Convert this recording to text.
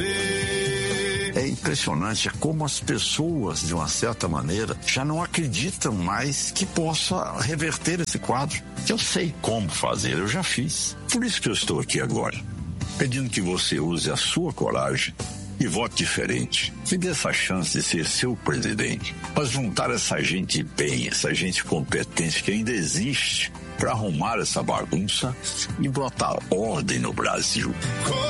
você. É impressionante como as pessoas, de uma certa maneira, já não acreditam mais que possa reverter esse quadro. Eu sei como fazer, eu já fiz. Por isso que eu estou aqui agora, pedindo que você use a sua coragem e vote diferente. Me dê essa chance de ser seu presidente. Mas juntar essa gente bem, essa gente competente que ainda existe para arrumar essa bagunça e botar ordem no Brasil.